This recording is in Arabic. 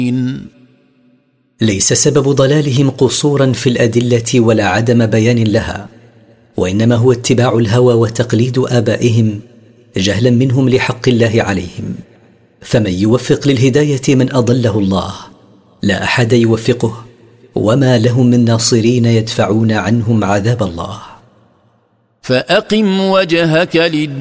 ليس سبب ضلالهم قصورا في الأدلة ولا عدم بيان لها، وإنما هو اتباع الهوى وتقليد آبائهم جهلا منهم لحق الله عليهم. فمن يوفق للهداية من أضله الله، لا أحد يوفقه، وما لهم من ناصرين يدفعون عنهم عذاب الله. فأقم وجهك للدين